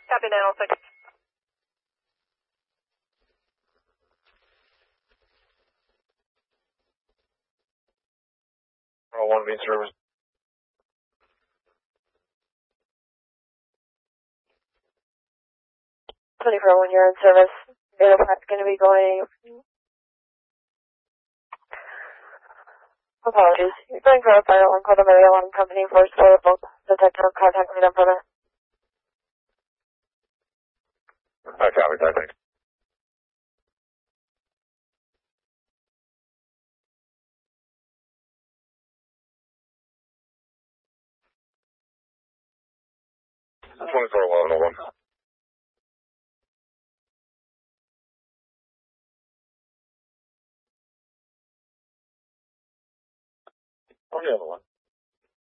Copy 906. 1 being service. 24 when you're in service. Aircraft's going to be going. Apologies. You're going for a final one called the Mary Alarm Company for Spoilable Detector. Contact me then, brother. Copy, thanks. That's 241101. Oh, yeah, the one.